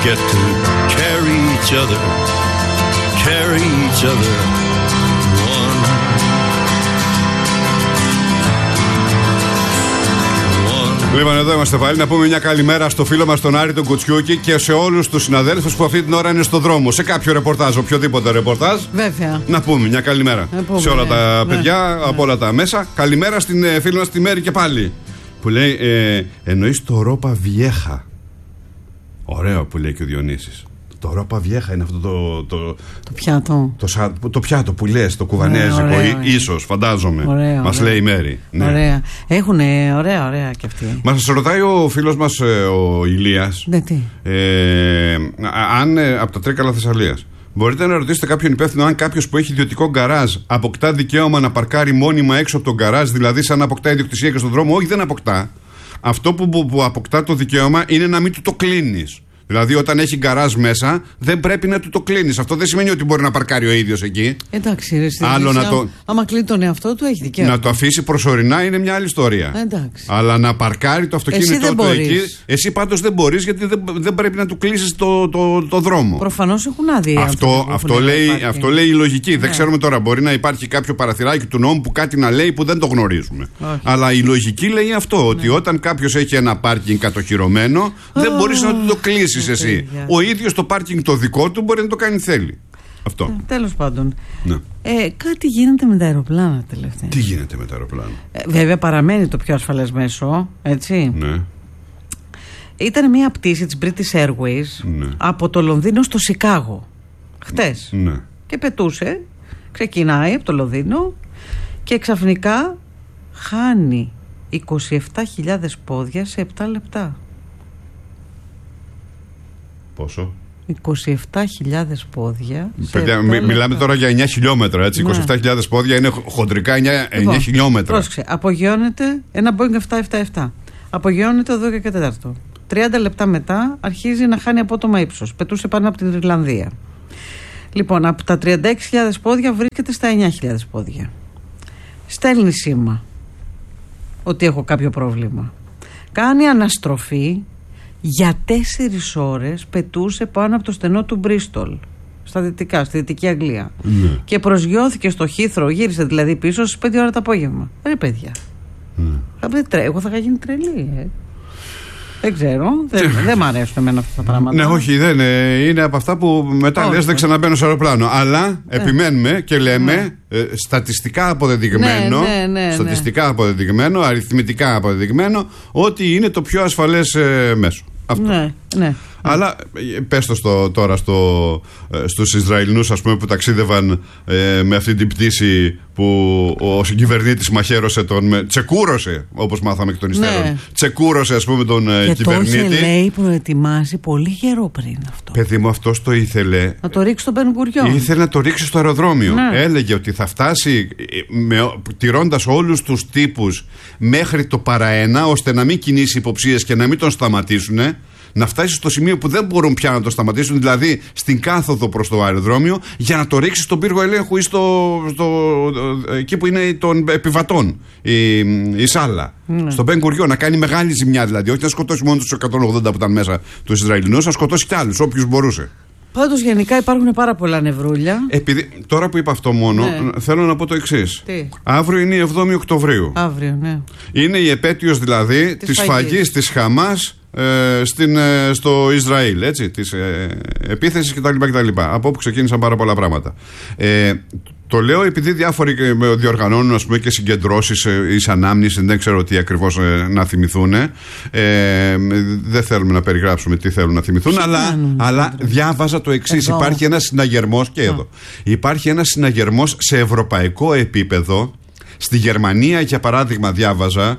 Get to carry each other one. Λοιπόν, εδώ είμαστε πάλι. Να πούμε μια καλημέρα στο φίλο μας τον Άρη τον Κουτσιούκη και σε όλους τους συναδέλφους που αυτή την ώρα είναι στο δρόμο. Σε κάποιο ρεπορτάζ, οποιοδήποτε ρεπορτάζ. Βέβαια. Να πούμε μια καλημέρα σε όλα τα παιδιά, από όλα τα μέσα. Καλημέρα στην φίλη μας τη Μέρη και πάλι. Που λέει, εννοείς το Ρόπα Βιέχα. Ωραίο που λέει και ο Διονύσης. Το Ρόπα Βιέχα είναι αυτό το πιάτο. Το πιάτο που λες, το κουβανέζικο, ίσως, φαντάζομαι. Μας λέει η Μέρη. Ναι. Ωραία. Έχουνε ωραία και αυτοί. Μας ρωτάει ο φίλος μας ο Ηλίας. Ναι, τι. Αν από τα Τρίκαλα Θεσσαλίας μπορείτε να ρωτήσετε κάποιον υπεύθυνο αν κάποιος που έχει ιδιωτικό γκαράζ αποκτά δικαίωμα να παρκάρει μόνιμα έξω από τον γκαράζ, δηλαδή σαν να αποκτά ιδιοκτησία και στον δρόμο. Όχι, δεν αποκτά. Αυτό που αποκτά το δικαίωμα είναι να μην του το κλείνεις. Δηλαδή, όταν έχει γκαράζ μέσα, δεν πρέπει να του το κλείνεις. Αυτό δεν σημαίνει ότι μπορεί να παρκάρει ο ίδιος εκεί. Εντάξει, ρε, άμα κλείνει τον εαυτό του, έχει δικαίωμα. Να το αφήσει προσωρινά είναι μια άλλη ιστορία. Εντάξει. Αλλά να παρκάρει το αυτοκίνητό του εκεί. Εσύ πάντως δεν μπορείς, γιατί δεν πρέπει να του κλείσεις το δρόμο. Προφανώς έχουν άδεια. Αυτό λέει η λογική. Δεν ξέρουμε τώρα. Μπορεί να υπάρχει κάποιο παραθυράκι του νόμου που κάτι να λέει που δεν το γνωρίζουμε. Όχι. Αλλά η λογική λέει αυτό. Ότι όταν κάποιος έχει ένα πάρκινγκ κατοχυρωμένο, δεν μπορείς να του το κλείσεις. Εσύ. Ο ίδιος το πάρκινγκ το δικό του μπορεί να το κάνει θέλει. Αυτό. Τέλος πάντων. Ναι. Κάτι γίνεται με τα αεροπλάνα τελευταία. Τι γίνεται με τα αεροπλάνα? Βέβαια παραμένει το πιο ασφαλές μέσο, έτσι. Ναι. Ήταν μια πτήση της British Airways, ναι, από το Λονδίνο στο Σικάγο χτες. Ναι. Και πετούσε, ξεκινάει από το Λονδίνο και ξαφνικά χάνει 27.000 πόδια σε 7 λεπτά. Πόσο? 27.000 πόδια. Παιδιά, μιλάμε τώρα για 9 χιλιόμετρα, έτσι. Ναι. 27.000 πόδια είναι χοντρικά 9 χιλιόμετρα. Πρόσεξε, απογειώνεται ένα Boeing 777. Απογειώνεται το 12 και 4. 30 λεπτά μετά αρχίζει να χάνει απότομα ύψος. Πετούσε πάνω από την Ιρλανδία. Λοιπόν, από τα 36.000 πόδια βρίσκεται στα 9.000 πόδια. Στέλνει σήμα ότι έχω κάποιο πρόβλημα. Κάνει αναστροφή. Για 4 ώρες πετούσε πάνω από το στενό του Μπρίστολ, στα δυτικά, στη Δυτική Αγγλία. Ναι. Και προσγειώθηκε στο Χίθρο, γύρισε δηλαδή πίσω στις 5 ώρα το απόγευμα. Ρε παιδιά. Εγώ θα είχα γίνει τρελή. Δεν ξέρω. Δεν μ' αρέσουν εμένα αυτά τα πράγματα. Ναι, όχι, δεν είναι από αυτά που μετά λες δεν ξαναμπαίνω σε αεροπλάνο. Αλλά επιμένουμε και λέμε στατιστικά αποδεδειγμένο, στατιστικά αποδεδειγμένο, αριθμητικά αποδεδειγμένο, ότι είναι το πιο ασφαλές μέσο. Αυτό. Ναι. Αλλά πες το τώρα στους Ισραηλινούς, ας πούμε, που ταξίδευαν με αυτή την πτήση που ο συγκυβερνήτης μαχαίρωσε τσεκούρωσε, όπως μάθαμε εκ των υστέρων. Ναι. Τσεκούρωσε, ας πούμε, τον κυβερνήτη. Και το είχε, λέει, προετοιμάσει πολύ καιρό πριν αυτό. Παιδί μου, αυτός το ήθελε. Να το ρίξει στον Μπεν Γκουριόν. Ήθελε να το ρίξει στο αεροδρόμιο. Ναι. Έλεγε ότι θα φτάσει τηρώντας όλους τους τύπους μέχρι το παραένα, ώστε να μην κινήσει υποψίες και να μην τον σταματήσουν. Να φτάσει στο σημείο που δεν μπορούν πια να το σταματήσουν, δηλαδή στην κάθοδο προς το αεροδρόμιο, για να το ρίξει στον πύργο ελέγχου ή εκεί που είναι των επιβατών, η σάλα. Στον Μπεν Γκουριόν, να κάνει μεγάλη ζημιά δηλαδή. Όχι να σκοτώσει μόνο τους 180 που ήταν μέσα τους Ισραηλινούς, να σκοτώσει κι άλλους, όποιους μπορούσε. Πάντως γενικά υπάρχουν πάρα πολλά νευρούλια. Επειδή, τώρα που είπα αυτό μόνο, θέλω να πω το εξής. Αύριο είναι η 7η Οκτωβρίου. Αύριο, ναι. Είναι η επέτειος δηλαδή της φαγής της Χαμάς στο Ισραήλ, έτσι, της επίθεσης κτλ. Από όπου ξεκίνησαν πάρα πολλά πράγματα. Το λέω επειδή διάφοροι διοργανώνουν, ας πούμε, και συγκεντρώσεις εις ανάμνηση, δεν ξέρω τι ακριβώς να θυμηθούν. Δεν θέλουμε να περιγράψουμε τι θέλουν να θυμηθούν, αλλά διάβαζα το εξής. Υπάρχει ένας συναγερμός και εδώ. Υπάρχει ένας συναγερμός σε ευρωπαϊκό επίπεδο. Στη Γερμανία, για παράδειγμα, διάβαζα,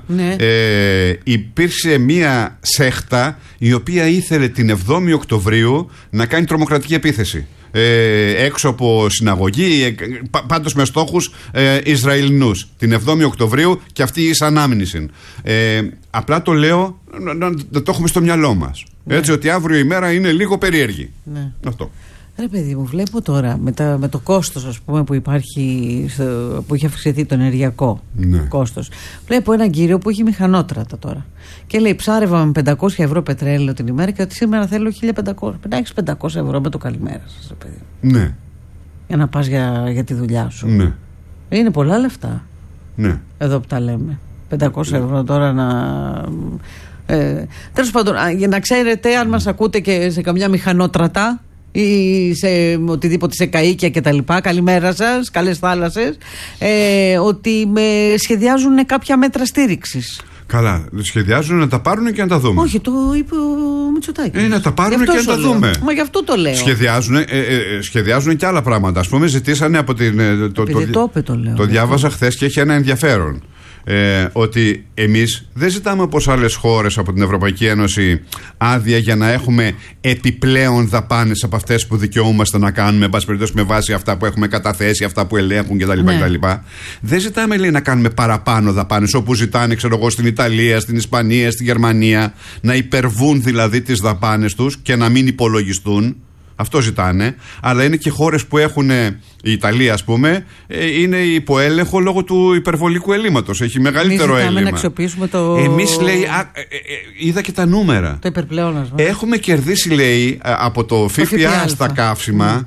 υπήρξε μία σέχτα η οποία ήθελε την 7η Οκτωβρίου να κάνει τρομοκρατική επίθεση. Έξω από συναγωγή, πάντως με στόχους Ισραηλινούς. Την 7η Οκτωβρίου και αυτή εις ανάμνηση. Απλά το λέω να το έχουμε στο μυαλό μας. Έτσι, ότι αύριο η μέρα είναι λίγο περίεργη. Αυτό. Ρε παιδί μου, βλέπω τώρα με το κόστος, ας πούμε, που υπάρχει, που έχει αυξηθεί το ενεργειακό κόστος. Βλέπω έναν κύριο που έχει μηχανότρατα τώρα και λέει: ψάρευα με 500 ευρώ πετρέλαιο την ημέρα και ότι σήμερα θέλω 1500. Να έχεις 500 ευρώ με το καλημέρα σας, ρε παιδί. Ναι. Για να πας για τη δουλειά σου. Ναι. Είναι πολλά λεφτά. Ναι. Εδώ που τα λέμε. 500 ευρώ τώρα να. Τέλος πάντων, για να ξέρετε, αν μας ακούτε και σε καμιά μηχανότρατα ή σε οτιδήποτε, σε καΐκια και τα λοιπά, καλημέρα σας, καλές θάλασσες, ότι σχεδιάζουν κάποια μέτρα στήριξης. Καλά, σχεδιάζουν να τα πάρουν και να τα δούμε. Όχι, το είπε ο Μητσοτάκης. Να τα πάρουν και να τα δούμε. Μα γι' αυτό το λέω. Σχεδιάζουν και άλλα πράγματα. Ας πούμε, ζητήσανε από την. Το διάβαζα χθες και έχει ένα ενδιαφέρον. Ότι εμείς δεν ζητάμε όπως άλλες χώρες από την Ευρωπαϊκή Ένωση άδεια για να έχουμε επιπλέον δαπάνες από αυτές που δικαιούμαστε να κάνουμε, εν πάση περιπτώσει, με βάση αυτά που έχουμε καταθέσει, αυτά που ελέγχουν κτλ. Δεν ζητάμε, λέει, να κάνουμε παραπάνω δαπάνες όπου ζητάνε, ξέρω εγώ, στην Ιταλία, στην Ισπανία, στη Γερμανία, να υπερβούν δηλαδή τις δαπάνες τους και να μην υπολογιστούν. Αυτό ζητάνε, αλλά είναι και χώρες που έχουν, η Ιταλία ας πούμε, είναι υπό έλεγχο λόγω του υπερβολικού ελλείμματος. Έχει μεγαλύτερο έλλειμμα. Να αξιοποιήσουμε το. Εμείς, λέει, είδα και τα νούμερα. Το υπερπλεόνασμα. Έχουμε κερδίσει, λέει, από το ΦΠΑ στα καύσιμα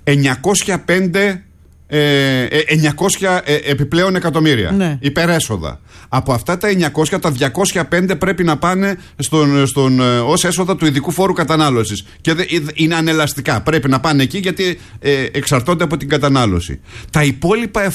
900 επιπλέον εκατομμύρια υπερέσοδα. Από αυτά τα 900, τα 205 πρέπει να πάνε ως έσοδα του ειδικού φόρου κατανάλωσης. Και είναι ανελαστικά. Πρέπει να πάνε εκεί γιατί εξαρτώνται από την κατανάλωση. Τα υπόλοιπα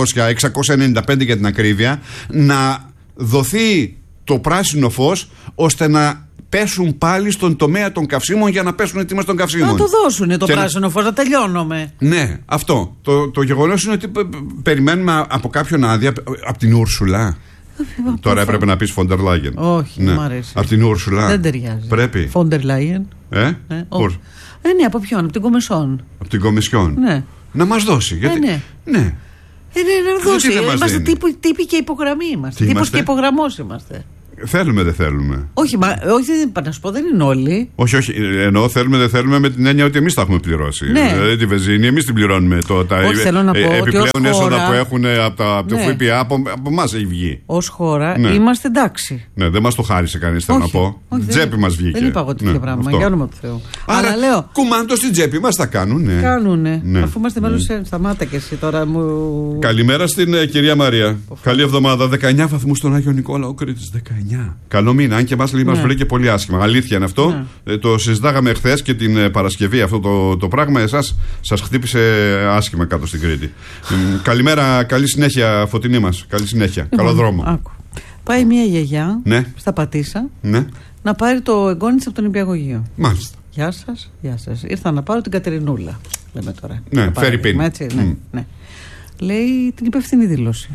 695 για την ακρίβεια, να δοθεί το πράσινο φως ώστε να πέσουν πάλι στον τομέα των καυσίμων για να πέσουν οι τιμές των καυσίμων. Να το δώσουν το πράσινο φως, να τελειώνουμε. Ναι, αυτό. Το γεγονός είναι ότι περιμένουμε από κάποιον άδεια, από την Ούρσουλα. Τώρα έπρεπε να πεις Φόντερ Λάγεν. Όχι, μου αρέσει. Από την Ούρσουλα. Δεν ταιριάζει. Πρέπει. Φόντερ Λάγεν. Ναι, από ποιον, από την Κομισιόν. Από την Κομισιόν. Ναι. Να μας δώσει. Γιατί. Ναι. Να δώσει. Είμαστε τύποι και υπογραμμή είμαστε. Τύπος και υπογραμμός είμαστε. Θέλουμε, δεν θέλουμε. Όχι, να σου πω, δεν είναι όλοι. Όχι, εννοώ θέλουμε, δεν θέλουμε με την έννοια ότι εμείς τα έχουμε πληρώσει. Ναι. Δηλαδή τη βενζίνη, εμείς την πληρώνουμε. Τα επιπλέον έσοδα που έχουν από το ΦΠΑ από εμάς έχει βγει. Ως χώρα είμαστε εντάξει. Ναι, δεν μας το χάρισε κανείς, θέλω να πω. Τσέπη μας βγήκε. Δεν είπα εγώ τέτοιο πράγμα, για όνομα του Θεού. Αλλά λέω. Κουμάντο στην τσέπη μας τα κάνουν. Κάνουνε. Αφού είμαστε μέλος, σταμάτα και εσύ τώρα μου. Καλημέρα στην κυρία Μαρία. Καλή εβδομάδα. 19 βαθμούς στον Άγιο Νικόλαο Κρήτης. 19. Καλό μήνα, αν και μας βρήκε και πολύ άσχημα. Αλήθεια είναι αυτό. Το συζητάγαμε χθες και την Παρασκευή αυτό το πράγμα. Εσάς σας χτύπησε άσχημα κάτω στην Κρήτη. Καλημέρα, καλή συνέχεια, Φωτεινή μας. Καλή συνέχεια. Καλό δρόμο. Άκου. Πάει μια γιαγιά στα Πατήσσα να πάρει το εγγόνι της από τον Νηπιαγωγείο. Μάλιστα. Γεια σας, γεια σας. Ήρθα να πάρω την Κατερινούλα. Λέμε τώρα. Ναι, φέρει πίν. Ναι. Λέει την υπεύθυνη δήλωση.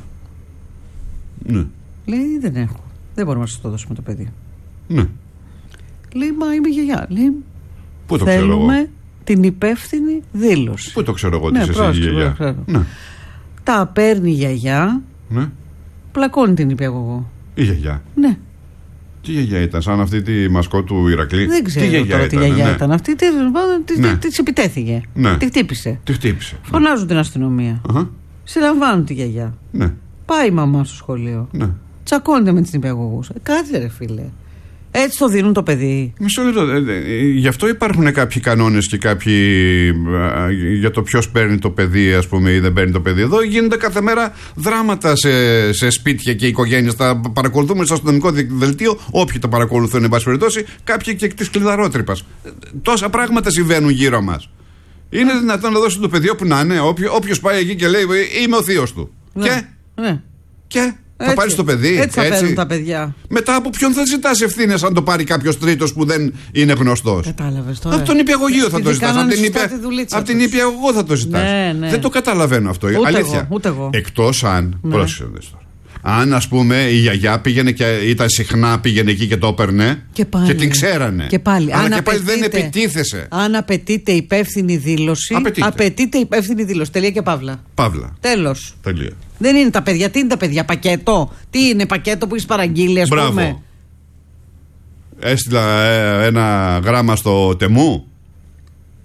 Ναι. Λέει δεν έχω. Δεν μπορούμε να σας το δώσουμε το παιδί. Ναι. Λέει, μα είμαι γιαγιά. Λέει, πού το ξέρω εγώ. Θέλουμε την υπεύθυνη δήλωση. Πού το ξέρω εγώ ότι είσαι γιαγιά. Ναι. Τα παίρνει η γιαγιά. Ναι. Πλακώνει την υπηαγωγό. Η γιαγιά. Ναι. Τι γιαγιά ήταν, σαν αυτή τη μασκό του Ηρακλή. Δεν ξέρω τι γιαγιά ήταν αυτή. Της επιτέθηκε. Τη χτύπησε. Φωνάζουν την αστυνομία. Συλλαμβάνουν τη γιαγιά. Πάει η μαμά στο σχολείο. Τσακώνεται με τις νηπιαγωγούς. Κάτσε ρε φίλε. Έτσι το δίνουν το παιδί. Μισό λεπτό. Γι' αυτό υπάρχουν κάποιοι κανόνες και κάποιοι για το ποιος παίρνει το παιδί, ας πούμε, ή δεν παίρνει το παιδί. Εδώ γίνονται κάθε μέρα δράματα σε σπίτια και οικογένειες. Τα παρακολουθούμε στο αστυνομικό δελτίο. Όποιοι τα παρακολουθούν, εν πάση περιπτώσει, κάποιοι και της κλειδαρότρυπας. Τόσα πράγματα συμβαίνουν γύρω μας. Είναι δυνατόν να δώσει το παιδί όπου να είναι. Όποιος πάει εκεί και λέει είμαι ο θείος του. Και. Θα πάρει το παιδί. Έτσι θα παίρνουν τα παιδιά. Μετά από ποιον θα ζητάς ευθύνες αν το πάρει κάποιος τρίτος που δεν είναι γνωστός. Κατάλαβες τώρα. Από τον νηπιαγωγείο θα το ζητάς. Από την νηπιαγωγό θα το ζητάς. Δεν το καταλαβαίνω αυτό. Αλήθεια. Ούτε εγώ. Εκτός αν. Πρόσεχε τώρα. Αν ας πούμε η γιαγιά πήγαινε και ήταν συχνά, πήγαινε εκεί και το έπαιρνε και την ξέρανε. Και πάλι. Αλλά και πάλι δεν επιτίθεσε. Αν απαιτείται υπεύθυνη δήλωση. Απαιτείται υπεύθυνη δήλωση. Τελεία και παύλα. Τέλος. Τελεία. Δεν είναι τα παιδιά. Τι είναι τα παιδιά, πακέτο. Τι είναι πακέτο που έχεις παραγγείλει, ας πούμε. Έστειλα ένα γράμμα στο Τεμού.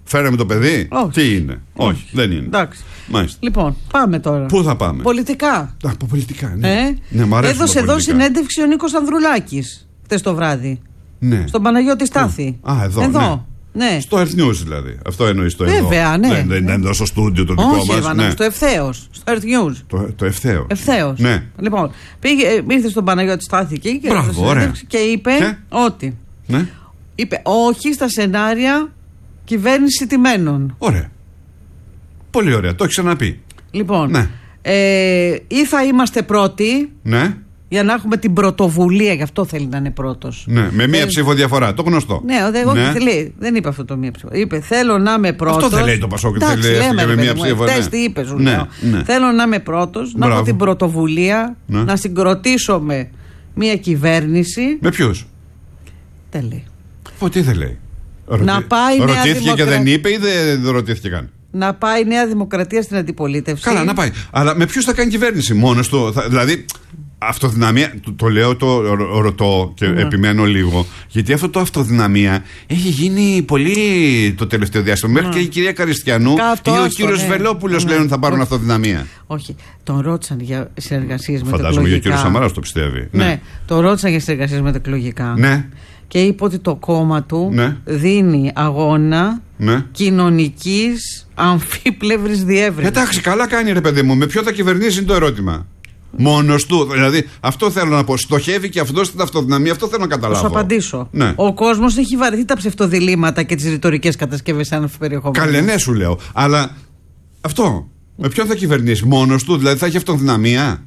Φέραμε το παιδί. Όχι. Τι είναι? Όχι, δεν είναι. Εντάξει. Μάλιστα. Λοιπόν, πάμε τώρα. Πού θα πάμε? Πολιτικά. Από πολιτικά, ναι. Ναι, μ' αρέσουν έδωσε τα εδώ πολιτικά. συνέντευξη ο Νίκος Ανδρουλάκης χτες το βράδυ. Ναι. Στον Παναγιώτη Στάθη. Α, εδώ. Ναι. Στο Earth News δηλαδή. Αυτό εννοεί το εδώ. Βέβαια, ναι. Δεν είναι εδώ στο στούντιο το δικό Όχι, μας. Εύανα, Ναι. στο Ευθέως. Στο Earth News. Το ευθέως. Ευθέως. Ναι. Λοιπόν, ήρθε στον Παναγιώτη Στάθη εκεί και, μπράβο, ωραία. και είπε ότι. Ναι. Είπε όχι στα σενάρια κυβέρνηση τιμένων. Ωραία. Πολύ ωραία. Το έχει ξαναπεί. Λοιπόν, ναι. Ή θα είμαστε πρώτοι. Ναι. Για να έχουμε την πρωτοβουλία, γι' αυτό θέλει να είναι πρώτος. Ναι, με μία ψήφο διαφορά. Το γνωστό. Ναι, δεν είπε αυτό το μία ψήφο. Είπε θέλω να είμαι πρώτος. Αυτό δεν λέει το Πασόκ. Θέλει με μία ψήφο. Τι είπε, σου λέω. Θέλω να είμαι πρώτος, να έχω την πρωτοβουλία, να συγκροτήσουμε μία κυβέρνηση. Με ποιους? Δεν λέει. Τι δεν λέει? Να πάει ρωτήθηκε και δεν είπε ή δεν ρωτήθηκε καν? Να πάει η Νέα Δημοκρατία στην αντιπολίτευση. Καλά, να πάει. Αλλά με ποιους θα κάνει κυβέρνηση? Μόνος του? Δηλαδή, αυτοδυναμία. Το λέω, το ρωτώ και επιμένω λίγο. Γιατί αυτό το αυτοδυναμία έχει γίνει πολύ το τελευταίο διάστημα. Μέχρι και η κυρία Καριστιανού ή ο κύριος Βελόπουλος λένε ότι θα πάρουν αυτοδυναμία. Όχι. Τον ρώτησαν για συνεργασίες με τα εκλογικά. Φαντάζομαι και ο κύριος Σαμαράς το πιστεύει. Ναι. Τον ρώτησαν για συνεργασίες με τα εκλογικά. Ναι. Και είπε ότι το κόμμα του δίνει αγώνα κοινωνικής αμφίπλευρης διεύρυνσης. Εντάξει, καλά κάνει ρε παιδί μου. Με ποιο θα κυβερνήσει είναι το ερώτημα. Μόνος του. Δηλαδή, αυτό θέλω να πω. Στοχεύει και αυτό στην αυτοδυναμία. Αυτό θέλω να καταλάβω. Θα σου απαντήσω. Ναι. Ο κόσμος έχει βαρεθεί τα ψευτοδιλήμματα και τις ρητορικές κατασκευές σαν περιεχόμενο. Καλέ, ναι, σου λέω. Αλλά αυτό. Με ποιον θα κυβερνήσει? Μόνος του. Δηλαδή, θα έχει αυτοδυναμία.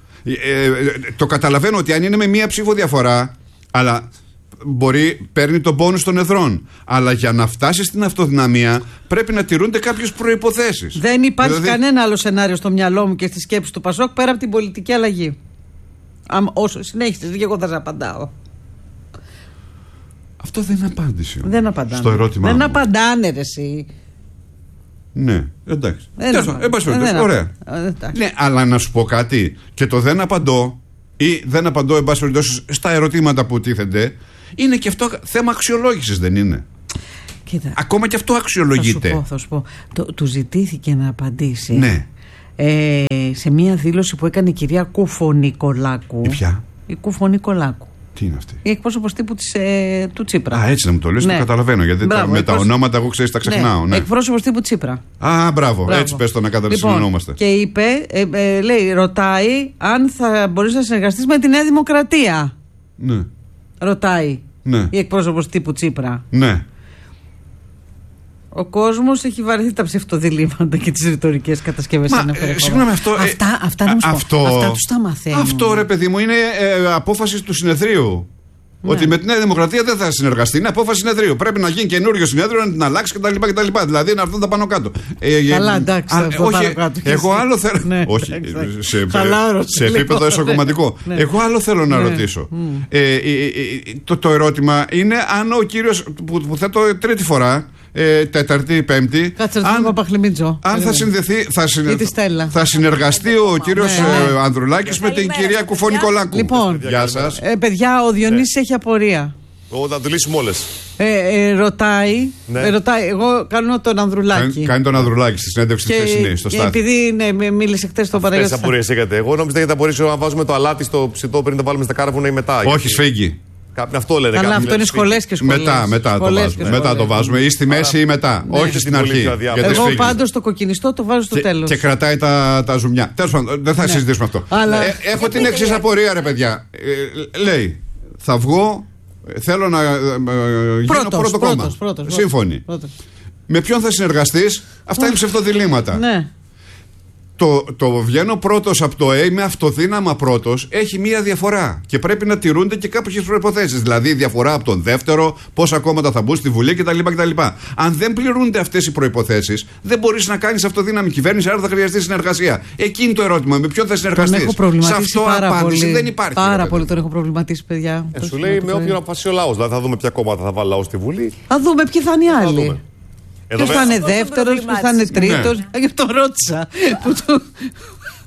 Το καταλαβαίνω ότι αν είναι με μία ψήφο διαφορά, αλλά παίρνει τον πόνους των εθρών. Αλλά για να φτάσει στην αυτοδυναμία πρέπει να τηρούνται κάποιες προϋποθέσεις. Δεν υπάρχει κανένα άλλο σενάριο στο μυαλό μου και στη σκέψη του Πασόκ πέρα από την πολιτική αλλαγή. Όσο συνέχισες, και εγώ θα σε απαντάω. Αυτό δεν είναι απάντηση. Δεν απαντάνε. Στο ερώτημα. Δεν απαντάνε, ρε εσύ. Ναι, εντάξει. Ωραία. Ναι, αλλά να σου πω κάτι. Και το δεν απαντώ ή δεν απαντώ, εν πάση περιπτώσει, στα ερωτήματα που τίθενται, είναι και αυτό θέμα αξιολόγησης, δεν είναι? Κοίτα, ακόμα και αυτό αξιολογείται. Θα σου πω. Του ζητήθηκε να απαντήσει. Ναι. Σε μία δήλωση που έκανε η κυρία Κουφονικολάκου. Η ποια? Η Κουφονικολάκου. Τι είναι αυτή? Η εκπρόσωπος τύπου του Τσίπρα. Α, έτσι να μου το λες, το καταλαβαίνω. Γιατί με τα ονόματα εγώ ξέρεις τα ξεχνάω. Ναι. Εκπρόσωπος τύπου Τσίπρα. Α, μπράβο. Έτσι πες το να συνεννοούμαστε. Και είπε, ρωτάει αν θα μπορείς να συνεργαστείς με τη Νέα Δημοκρατία. Ναι. Ρωτάει η εκπρόσωπος τύπου Τσίπρα. Ναι. Ο κόσμος έχει βαρεθεί τα ψευτοδιλήμματα και τις ρητορικές κατασκευές. Συγγνώμη, αυτό. Αυτά τους τα μαθαίνουν. Αυτό, ρε παιδί μου, είναι απόφαση του συνεδρίου. Ναι. Ότι με τη Νέα Δημοκρατία δεν θα συνεργαστεί. Είναι απόφαση συνεδρίου. Πρέπει να γίνει καινούριο συνέδριο, να την αλλάξει κτλ. Δηλαδή να έρθουν τα πάνω κάτω. Καλά, εντάξει. Όχι, εγώ άλλο θέλω. Ναι, όχι, σε επίπεδο εσωκομματικό. Ναι. Εγώ άλλο θέλω να ρωτήσω. Το ερώτημα είναι αν ο κύριος που θέτω τρίτη φορά. Τέταρτη, πέμπτη. Κάτσε να Παπαχλημίτζο. Αν θα συνδεθεί, θα συνεργαστεί ο κύριος Ανδρουλάκης με την κυρία Κουφονικολάκου. Λοιπόν, γεια σας. Παιδιά, ο Διονύσης έχει απορία. Εγώ θα του λύσουμε όλες. Ρωτάει. Εγώ κάνω τον Ανδρουλάκη. Κάνει τον Ανδρουλάκη στη συνέντευξη τη χθεσινή. Στο Στάθη. Επειδή μίλησε χτες στον Παναγιώτη. Τι απορίες είχατε? Εγώ νόμιζα ότι θα μπορέσει να βάζουμε το αλάτι στο ψητό πριν το βάλουμε στα κάρβουνα ή μετά. Όχι, σφίγγι. Αυτό λένε. Αλλά αυτό είναι σχολές και σχολές. Μετά το βάζουμε. Ή στη μέση ή μετά. Όχι στην αρχή. Εγώ πάντως το κοκκινιστό το βάζω στο τέλος. Και κρατάει τα ζουμιά. Τέλος πάντων, δεν θα συζητήσουμε αυτό. Έχω την εξής απορία, ρε παιδιά. Λέει, θα βγω. Θέλω να γίνω πρώτο κόμμα. Σύμφωνοι. Με ποιον θα συνεργαστείς? Αυτά είναι ψευτοδιλήμματα. Ναι. Το βγαίνω πρώτος από το με αυτοδύναμα πρώτος έχει μία διαφορά και πρέπει να τηρούνται και κάποιες προϋποθέσεις. Δηλαδή διαφορά από τον δεύτερο, πόσα κόμματα θα μπουν στη Βουλή κτλ. Αν δεν πληρούνται αυτές οι προϋποθέσεις, δεν μπορείς να κάνεις αυτοδύναμη κυβέρνηση, άρα θα χρειαστεί συνεργασία. Εκεί είναι το ερώτημα. Με ποιον θα συνεργαστείς? Σε αυτό απάντηση δεν υπάρχει. Πάρα πολύ τον έχω προβληματίσει, παιδιά. Σου λέει με όποιον αποφασίσει ο λαός. Δηλαδή θα δούμε ποια κόμματα θα βάλει λαό στη Βουλή. Θα δούμε ποιοι θα είναι οι άλλοι. Ποιος θα είναι δεύτερος, ποιος θα είναι τρίτος. Γι' αυτό ρώτησα.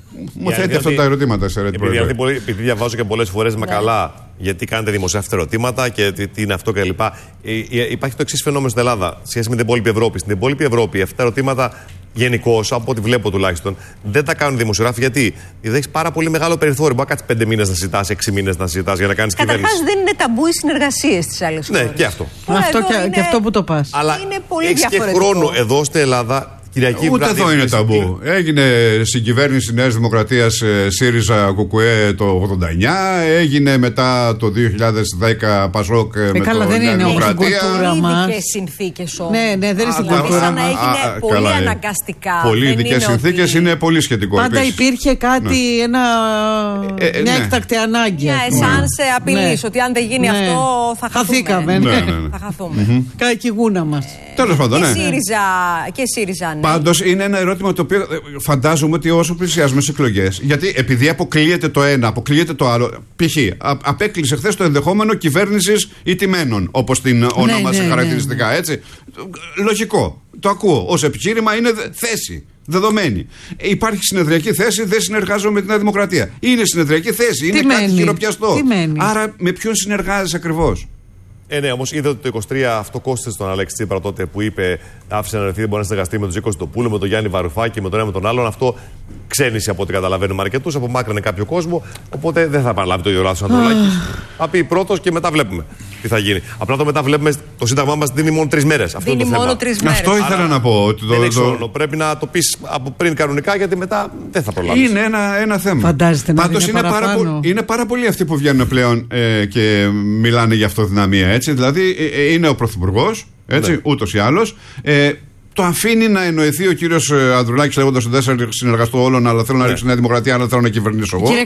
Μου θέτει αυτά τα ερωτήματα, επειδή διαβάζω και πολλές φορές με καλά, γιατί κάνετε δημοσιεύματα ερωτήματα και τι είναι αυτό κλπ. Υπάρχει το εξής φαινόμενο στην Ελλάδα, σχέση με την υπόλοιπη Ευρώπη. Στην υπόλοιπη Ευρώπη, αυτά τα ερωτήματα γενικώς, από ό,τι βλέπω τουλάχιστον, δεν τα κάνουν δημοσιογράφοι. Γιατί έχει πάρα πολύ μεγάλο περιθώριο. Μπορεί να κάτσει 5 μήνες να συζητάς, 6 μήνες να συζητάς για να κάνεις κυβέρνηση. Καταρχάς, δεν είναι ταμπού οι συνεργασίες στις άλλες χώρες. Ναι, και αυτό. Και αυτό που το πας. Αλλά είναι πολύ έχεις και χρόνο εδώ στην Ελλάδα. Ούτε εδώ είναι ταμπού. Έγινε συγκυβέρνηση Νέας Δημοκρατίας ΣΥΡΙΖΑ ΚΚΕ το 89, έγινε μετά το 2010 ΠΑΣΟΚ με το Νέα Δημοκρατία. Πολιτικές συνθήκες όμως. Ναι, δεν είναι στην κουλτούρα. κουλτούρα. Να έγινε πολύ αναγκαστικά. Πολύ ειδικές συνθήκες είναι πολύ σχετικό. Πάντα υπήρχε κάτι, μια έκτακτη ανάγκη. Μια εσάνσε απειλής ότι αν δεν γίνει αυτό θα χαθήκαμε. Θα χαθούμε. Κάει γούνα μας. Τέλος πάντων, ναι. Και ΣΥΡΙΖΑ, ναι. Πάντως είναι ένα ερώτημα το οποίο φαντάζομαι ότι όσο πλησιάζουμε στις εκλογές, γιατί επειδή αποκλείεται το ένα, αποκλείεται το άλλο. Π.χ. απέκλεισε χθες το ενδεχόμενο κυβέρνησης ηττημένων, όπως την ονόμασε χαρακτηριστικά, έτσι. Λογικό. Το ακούω. Ως επιχείρημα είναι θέση. Δεδομένη. Υπάρχει συνεδριακή θέση, δεν συνεργάζομαι με τη Νέα Δημοκρατία. Είναι συνεδριακή θέση, είναι κάτι χειροπιαστό. Άρα με ποιον συνεργάζεσαι ακριβώς? Ναι, όμως είδατε ότι το 23 αυτό κόστησε τον Αλέξη Τσίπρα τότε που είπε άφησε να ρεθεί, δεν μπορεί να συνεργαστεί με τον Ζήκο Στοπούλο, με τον Γιάννη Βαρουφάκη, με τον ένα με τον άλλον. Αυτό ξένησε από ό,τι καταλαβαίνουμε αρκετούς, απομάκρυνε κάποιο κόσμο. Οπότε δεν θα επαναλάβει το ίδιο λάθος ο Ανδρουλάκης. Θα πει πρώτος και μετά βλέπουμε τι θα γίνει. Απλά το μετά βλέπουμε το Σύνταγμά μας δίνει μόνο 3 μέρες. Αυτό είναι το θέμα. Αυτό ήθελα να πω. Πρέπει να το πεις από πριν κανονικά, γιατί μετά δεν θα προλάβεις. Είναι ένα θέμα. Φαντάζεστε να Πάντως είναι πάρα πολλοί αυτοί που βγαίνουν πλέον και μιλάνε για αυτοδυναμία. Έτσι. Δηλαδή είναι ο Πρωθυπουργός, ούτως ή άλλως. Το αφήνει να εννοηθεί ο κύριος Ανδρουλάκης λέγοντας ότι δεν θα συνεργαστώ όλων, αλλά θέλω να ρίξω Νέα Δημοκρατία, αλλά θέλω να κυβερνήσω εγώ.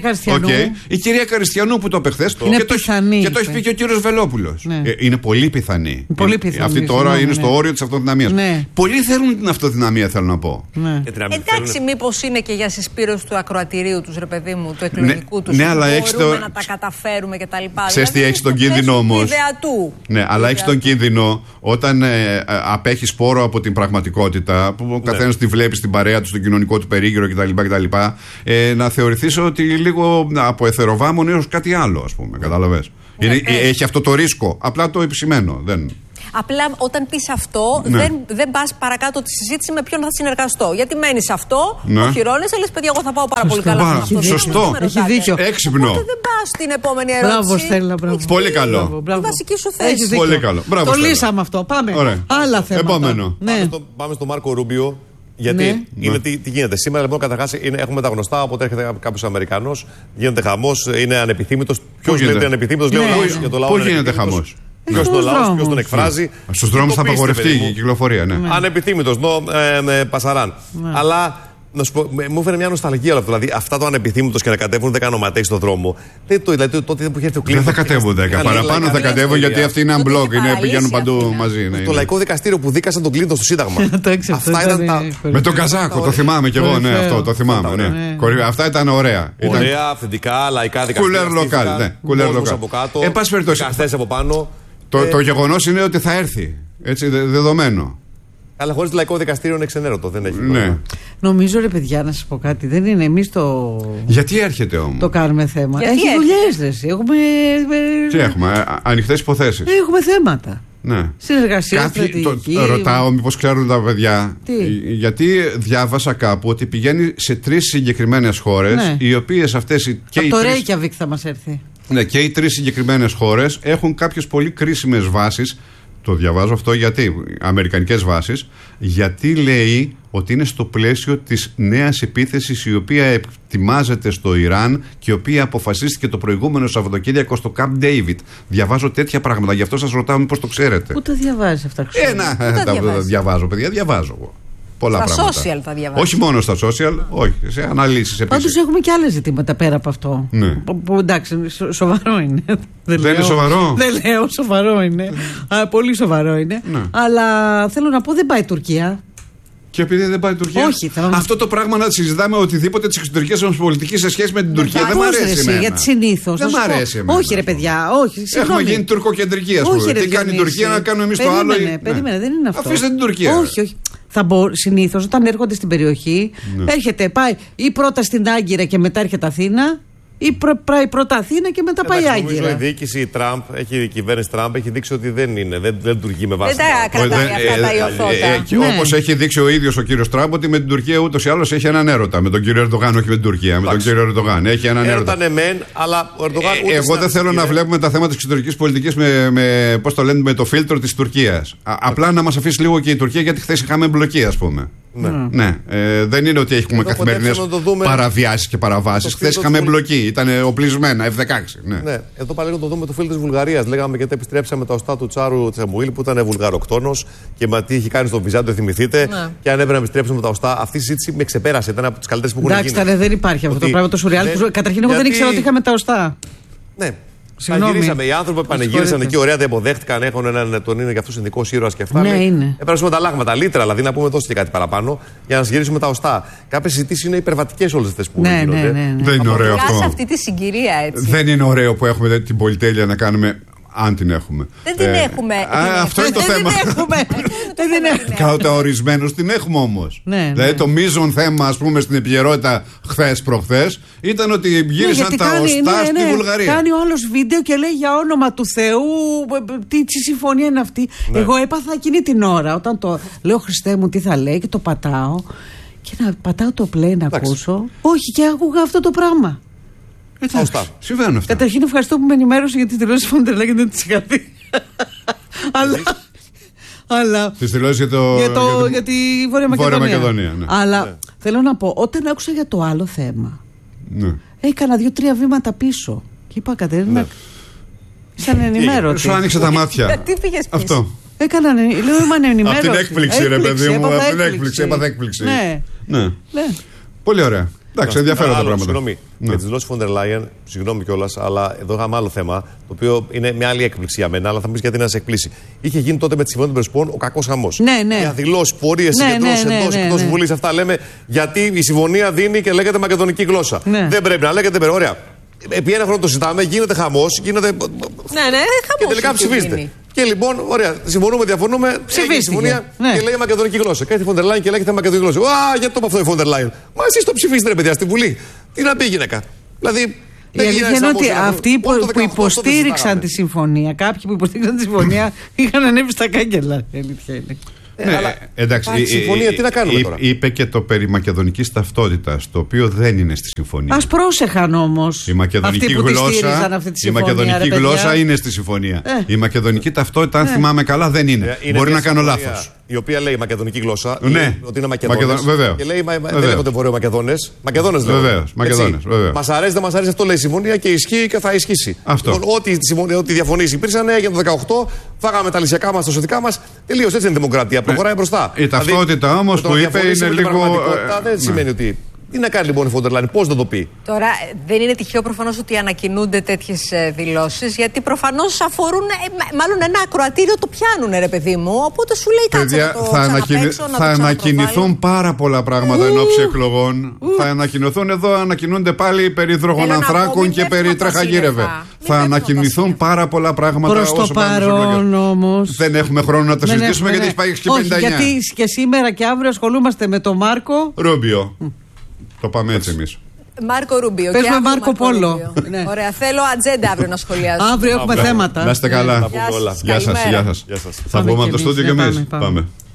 Η κυρία Καριστιανού που το είπε χθες. Και το έχει πει και ο κύριος Βελόπουλος. Είναι πολύ πιθανή. Αυτή τώρα είναι στο όριο της αυτοδυναμίας. Πολλοί θέλουν την αυτοδυναμία, θέλω να πω. Εντάξει, μήπως είναι και για συσπήρωση του ακροατηρίου τους, ρε παιδί μου, του εκλογικού τους. Ναι, αλλά μπορούμε να τα καταφέρουμε κτλ. Ξέρεις τι έχει τον κίνδυνο όμως. Ναι, αλλά έχει τον κίνδυνο όταν απέχει σπόρο από την πραγματικότητα, που ο καθένας τη βλέπει στην παρέα του, στον κοινωνικό του περίγυρο κτλ. Να θεωρηθείς ότι λίγο από εθεροβάμων έως κάτι άλλο, ας πούμε. Κατάλαβες. Έχει αυτό το ρίσκο. Απλά το επισημαίνω. Απλά όταν πεις αυτό, δεν πας παρακάτω τη συζήτηση με ποιον θα συνεργαστώ. Γιατί μένεις αυτό, οχυρώνεσαι, λες παιδιά, εγώ θα πάω πάρα πολύ καλά με αυτό. Σωστό. Έχει δίκιο. Έξυπνο. Οπότε δεν πας στην επόμενη ερώτηση. Μπράβο, Στέλλα, μπράβο. Πολύ καλό. Η βασική σου θέση. Πολύ καλό. Το λύσαμε αυτό. Πάμε. Άλλα θέματα. Επόμενο. Πάμε στον Μάρκο Ρούμπιο. Γιατί τι γίνεται. Σήμερα λοιπόν καταρχάς έχουμε τα γνωστά, οπότε έρχεται κάποιος Αμερικανός, γίνεται χαμός, είναι ανεπιθύμητος. Ποιος γίνεται ανεπιθύμητος, λέει ο λαός για το λαό. Πού γίνεται χαμός? Ποιος είναι ο λαός, ποιος τον εκφράζει. Στους δρόμους θα απαγορευτεί η κυκλοφορία. Ανεπιθύμητος, πασαράν. Αλλά να σου πω, μου έφερε μια νοσταλγία όλο αυτό. Δηλαδή, αυτά το ανεπιθύμητος και να κατέβουν 10 ονοματές στον δρόμο. Δηλαδή, τότε που είχε έρθει ο Κλίντον. Δεν θα κατέβουν 10. Παραπάνω θα κατέβουν γιατί αυτοί είναι unblock. Πηγαίνουν παντού μαζί. Το λαϊκό δικαστήριο που δίκασαν τον Κλίντον στο Σύνταγμα. Αυτά ήταν τα. Με τον Καζάκο, το θυμάμαι κι εγώ. Ναι, αυτό το θυμάμαι. Αυτά ήταν ωραία. Ωραία, αυθεντικά, λαϊκά δικαστήρια. Κουλέρ λοκάλ. Κουλέρ λοκάλ. Εν πάση περιπτώσει. Δικαστές από πάνω. Το γεγονός είναι ότι θα έρθει. Έτσι, δεδομένο. Αλλά χωρίς λαϊκό δικαστήριο είναι ξενέρωτο, δεν έχει. Ναι. Νομίζω, ρε παιδιά, να σας πω κάτι. Δεν είναι εμείς το. Γιατί έρχεται όμως? Το κάνουμε θέμα. Έχει δουλειές, έχουμε. Τι έχουμε, ανοιχτές υποθέσεις. Έχουμε θέματα. Ναι. Συνεργασία, στρατηγική. Ρωτάω μήπως ξέρουν τα παιδιά. Γιατί διάβασα κάπου ότι πηγαίνει σε 3 συγκεκριμένες χώρες, οι οποίες αυτές. Από το Reykjavik θα μας έρθει. Ναι, και οι 3 συγκεκριμένες χώρες έχουν κάποιες πολύ κρίσιμες βάσεις. Το διαβάζω αυτό γιατί, αμερικανικές βάσεις, γιατί λέει ότι είναι στο πλαίσιο της νέας επίθεσης η οποία ετοιμάζεται στο Ιράν και η οποία αποφασίστηκε το προηγούμενο Σαββατοκύριακο στο Camp David. Διαβάζω τέτοια πράγματα, γι' αυτό σας ρωτάω μήπως το ξέρετε. Πού τα διαβάζεις αυτά? Τα διαβάζω, παιδιά, διαβάζω εγώ. Πολλά στα πράγματα. Social τα διαβάζω. Όχι μόνο στα social, όχι, σε αναλύσεις επίσης. Πάντως έχουμε και άλλα ζητήματα πέρα από αυτό. Ναι. Που εντάξει, σοβαρό είναι. Δεν είναι σοβαρό. Δεν λέω, σοβαρό είναι. Πολύ σοβαρό είναι. Ναι. Αλλά θέλω να πω, δεν πάει η Τουρκία. Και επειδή δεν πάει η Τουρκία. Όχι, αυτό το πράγμα να συζητάμε οτιδήποτε της εξωτερικής μας πολιτικής σε σχέση με την Τουρκία δεν μ' αρέσει. Γιατί συνήθως. Δεν μ' αρέσει εμένα. Όχι, ρε παιδιά, όχι. Έχουμε γίνει τουρκοκεντρική, ας πούμε. Τι κάνει η Τουρκία να κάνουμε εμείς το άλλο. Περίμενε, δεν είναι αυτό. Αφήστε την Τουρκία. Όχι. Συνήθως όταν έρχονται στην περιοχή, έρχεται, πάει ή πρώτα στην Άγκυρα και μετά έρχεται Αθήνα, ή πάει πρώτα Αθήνα και μετά πάει Άγκυρα. Νομίζω η διοίκηση Τραμπ, η κυβέρνηση Τραμπ έχει δείξει ότι δεν λειτουργεί με βάση. Δεν τα κρατάει αυτά τα ιωθώτα. Όπως έχει δείξει ο ίδιος ο κύριος Τραμπ, ότι με την Τουρκία ούτως ή άλλως έχει έναν έρωτα. Με τον κύριο Ερντογάν, όχι με την Τουρκία. Με τον κύριο Ερντογάν έχει έναν έρωτα. Έρωτα μεν, αλλά ο Ερντογάν. Εγώ δεν θέλω να βλέπουμε τα θέματα της εξωτερικής πολιτικής με το φίλτρο της Τουρκίας. Απλά να μας αφήσει λίγο και η Τουρκία, γιατί χθες είχαμε εμπλοκή, ας πούμε. Ναι. Δεν είναι ότι έχουμε καθημερινές παραβιάσεις και παραβάσεις. Χθες είχαμε εμπλοκή, ήταν οπλισμένα, F-16. Ναι, εδώ πάλι να το δούμε το φίλο της Βουλγαρίας. Λέγαμε γιατί επιστρέψαμε τα οστά του Τσάρου Τσαμουήλ που ήταν βουλγαροκτόνος και με τι είχε κάνει στο Βυζάντιο, θυμηθείτε. Ναι. Και αν έπρεπε να επιστρέψουμε τα οστά, αυτή η συζήτηση με ξεπέρασε. Ήταν από τις καλύτερες που έχουν γίνει. Εντάξει, δεν υπάρχει αυτό το πράγμα το σουρεάλ. Καταρχήν, εγώ δεν ήξερα ότι είχαμε τα οστά. Ναι. Πανηγυρίσαμε. Οι άνθρωποι που πανηγύρισαν εκεί, ωραία, τα υποδέχτηκαν. Έχουν τον είναι για αυτού ειδικό ήρωα και αυτά. Ναι, είναι. Έπρεπε τα λάγματα, λίτρα, δηλαδή να πούμε δώστε και κάτι παραπάνω για να συγγυρίσουμε τα οστά. Κάποιες συζητήσεις είναι υπερβατικές όλες αυτές που γίνονται. Ναι. Δεν είναι ωραίο αυτό. Σε αυτή τη συγκυρία, έτσι. Δεν είναι ωραίο που έχουμε την πολυτέλεια να κάνουμε. Αν την έχουμε. Δεν την έχουμε. Αυτό είναι το θέμα. Κατά ορισμένους την έχουμε όμως. Δηλαδή το μείζον θέμα, ας πούμε, στην επικαιρότητα χθες-προχθές ήταν ότι γύρισαν τα οστά στη Βουλγαρία. Κάνει ο άλλος βίντεο και λέει για όνομα του Θεού τι συμφωνία είναι αυτή. Εγώ έπαθα εκείνη την ώρα όταν το λέω Χριστέ μου τι θα λέει και το πατάω. Και να πατάω το play να ακούσω. Όχι, και άκουγα αυτό το πράγμα. Συμβαίνουν αυτά. Καταρχήν ευχαριστώ που με ενημέρωσε για τις δηλώσεις Φόντερ Λάιεν, δεν τις είχα δει. Αλλά. Τις δηλώσεις για τη Βόρεια Μακεδονία. Ναι. Αλλά θέλω να πω, όταν άκουσα για το άλλο θέμα, έκανα 2-3 βήματα πίσω. Και είπα Κατερίνα, σαν ενημέρωτη. Σου άνοιξε τα μάτια. Γιατί πήγες πίσω? Αυτό. Έκανα, λέω είμαι ενημέρωτη. Από την έκπληξη, ρε παιδί μου. Από την έκπληξη, έπαθα έκπληξη. Ναι. Πολύ ωραία. Εντάξει, ενδιαφέροντα πράγματα. Συγγνώμη. Για τις δηλώσεις Φόντερ Λάιεν, συγγνώμη κιόλας, αλλά εδώ είχαμε άλλο θέμα, το οποίο είναι μια άλλη έκπληξη για μένα, αλλά θα μου πεις γιατί να σε εκπλήσει. Είχε γίνει τότε με τη Συμφωνία των Πρεσπών ο κακός χαμός. Ναι. Για δηλώσεις, πορείες, συγκεντρώσεις εντός και εκτός Βουλής, αυτά λέμε γιατί η συμφωνία δίνει και λέγεται μακεδονική γλώσσα. Δεν πρέπει να λέγεται. Ωραία. Επί ένα χρόνο το συζητάμε, γίνεται χαμός, γίνεται. Χαμός. Και τελικά ψηφίζεται. Και λοιπόν, ωραία, συμφωνούμε, διαφωνούμε. Ψηφίστηκε. Συμφωνία και λέει μακεδονική γλώσσα. Κάνει η Φόντερ Λάιεν και λέγεται μακεδονική γλώσσα. Γιατί το είπε αυτό η Φόντερ Λάιεν? Μα εσείς το ψηφίσετε, ρε παιδιά, στη Βουλή. Τι να πει η γυναίκα. Δηλαδή. Η αλήθεια είναι ότι αυτοί που υποστήριξαν τη συμφωνία, κάποιοι που υποστήριξαν τη συμφωνία, είχαν ανέβει στα κάγκελα. Η αλήθεια είναι. Εντάξει, συμφωνία, τι να κάνουμε τώρα. Είπε και το περί μακεδονικής ταυτότητας, το οποίο δεν είναι στη συμφωνία. Ας πρόσεχαν όμως. Η μακεδονική γλώσσα είναι στη συμφωνία. Η μακεδονική ταυτότητα, αν θυμάμαι καλά, δεν είναι. Μπορεί να κάνω λάθος. Η οποία λέει μακεδονική γλώσσα, ότι είναι Μακεδόνες. Και λέει δεν λέγονται Βορειομακεδόνες. Μακεδόνες λέγονται. Μας αρέσει, δεν μας αρέσει, αυτό λέει η συμφωνία και ισχύει και θα ισχύσει. Ό,τι διαφωνήσεις υπήρξαν, έγινε το 18, φάγαμε τα λυσιακά μας, τα σωτικά μας. Τελείως, έτσι είναι η δημοκρατία. Προχωράει μπροστά. Η ταυτότητα όμως που είπε είναι λίγο. Δεν σημαίνει ότι. Τι να κάνει λοιπόν η Φόντερ Λάιεν, πώς δεν το πει? Τώρα δεν είναι τυχαίο προφανώς ότι ανακοινούνται τέτοιες δηλώσεις, γιατί προφανώς αφορούν, μάλλον ένα ακροατήριο το πιάνουνε, ρε παιδί μου. Οπότε σου λέει κάτσε να το ξαναπαίξω, θα ανακοινηθούν πάρα πολλά πράγματα εν ώψη εκλογών. Θα ανακοινωθούν εδώ, ανακοινούνται πάλι περί υδρογονανθράκων και περί τραχαγύρευε. Θα ανακοινηθούν πάρα πολλά πράγματα. Προς το παρόν όμως. Δεν έχουμε χρόνο να τα συζητήσουμε γιατί έχει πάει και 59. Γιατί και σήμερα και αύριο ασχολούμαστε με τον Μάρκο Ρούμπιο. Το πάμε έτσι εμείς. Μάρκο Ρούμπιο. Πες με Μάρκο Πόλο. Ωραία, θέλω ατζέντα αύριο να σχολιάσω. Αύριο έχουμε θέματα. Να είστε καλά. Γεια σας. Θα βγούμε από το στούντιο και εμείς. Πάμε.